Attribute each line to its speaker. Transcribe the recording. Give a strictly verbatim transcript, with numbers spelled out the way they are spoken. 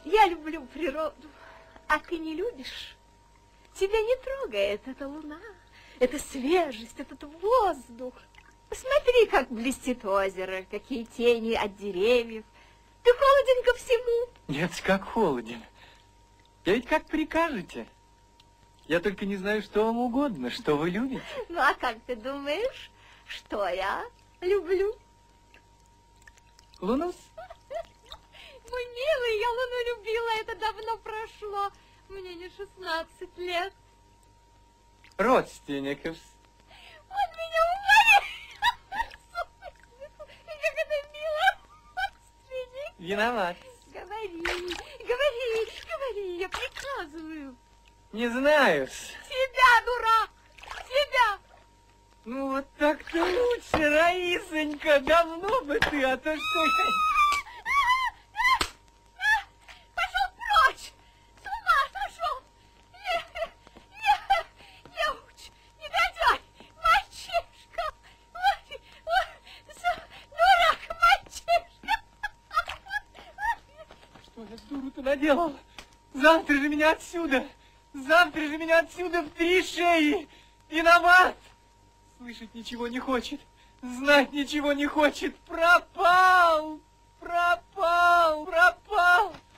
Speaker 1: Я люблю природу, а ты не любишь. Тебя не трогает эта луна, эта свежесть, этот воздух. Смотри, как блестит озеро, какие тени от деревьев. Ты холоден ко всему.
Speaker 2: Нет, как холоден. Я ведь как прикажете. Я только не знаю, что вам угодно, что вы любите.
Speaker 1: Ну, а как ты думаешь, что я люблю?
Speaker 2: Луну?
Speaker 1: Мой милый, я луну любила, это давно прошло. Мне не шестнадцать лет.
Speaker 2: Родственников.
Speaker 1: Он меня уморил. Как это мило, родственник.
Speaker 2: Виноват.
Speaker 1: Говори, говори, говори, я приказываю.
Speaker 2: Не знаю.
Speaker 1: Тебя, дурак, тебя.
Speaker 2: Ну, вот так-то лучше, Раисонька, давно бы ты, а то что я...
Speaker 1: Пошел прочь, с ума сошел. Неуч, негодяй, мальчишка, ой, ой, дурак, мальчишка.
Speaker 2: Что я с дуру-то наделал? Завтра же меня отсюда, завтра же меня отсюда в три шеи. Виноват. Слышать ничего не хочет, знать ничего не хочет. Пропал, пропал, пропал.